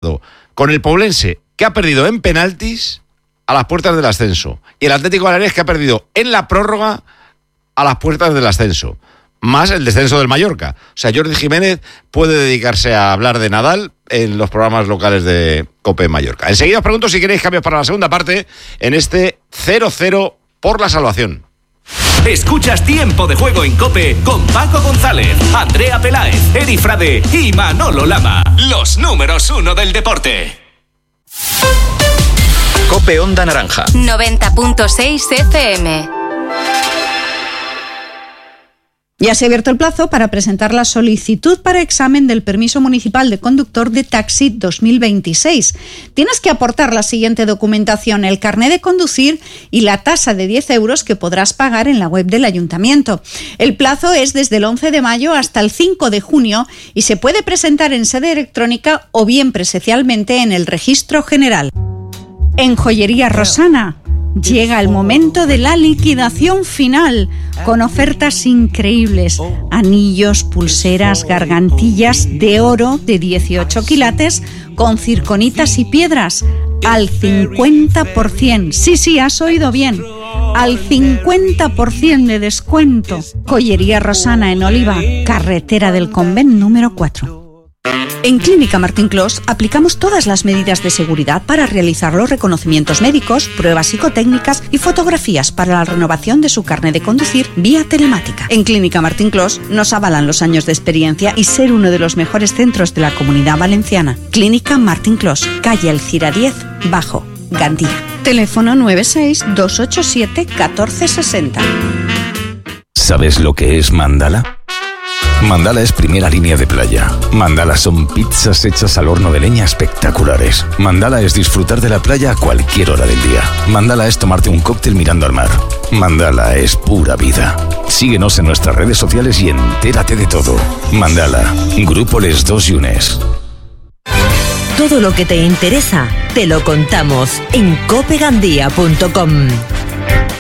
empatado con el Poblense, que ha perdido en penaltis a las puertas del ascenso, y el Atlético Baleares, que ha perdido en la prórroga a las puertas del ascenso, más el descenso del Mallorca. O sea, Jordi Jiménez puede dedicarse a hablar de Nadal en los programas locales de COPE en Mallorca. Enseguida os pregunto si queréis cambios para la segunda parte en este 0-0 por la salvación. Escuchas Tiempo de Juego en COPE con Paco González, Andrea Peláez, Eri Frade y Manolo Lama. Los números 1 del deporte. COPE Onda Naranja 90.6 FM. Ya se ha abierto el plazo para presentar la solicitud para examen del permiso municipal de conductor de taxi 2026. Tienes que aportar la siguiente documentación: el carné de conducir y la tasa de 10 euros que podrás pagar en la web del ayuntamiento. El plazo es desde el 11 de mayo hasta el 5 de junio y se puede presentar en sede electrónica o bien presencialmente en el registro general. En Joyería Rosana llega el momento de la liquidación final, con ofertas increíbles: anillos, pulseras, gargantillas de oro de 18 quilates con circonitas y piedras al 50%. Sí, has oído bien, al 50% de descuento. Joyería Rosana en Oliva, carretera del Convent número 4. En Clínica Martín Clos aplicamos todas las medidas de seguridad para realizar los reconocimientos médicos, pruebas psicotécnicas y fotografías para la renovación de su carné de conducir vía telemática. En Clínica Martín Clos nos avalan los años de experiencia y ser uno de los mejores centros de la Comunidad Valenciana. Clínica Martín Clos, calle Alcira 10, Bajo, Gandía. Teléfono 96-287-1460. ¿Sabes lo que es Mandala? Mandala es primera línea de playa. Mandala son pizzas hechas al horno de leña espectaculares. Mandala es disfrutar de la playa a cualquier hora del día. Mandala es tomarte un cóctel mirando al mar. Mandala es pura vida. Síguenos en nuestras redes sociales y entérate de todo. Mandala, Grupo Les Dos Yunes. Todo lo que te interesa, te lo contamos en copegandía.com.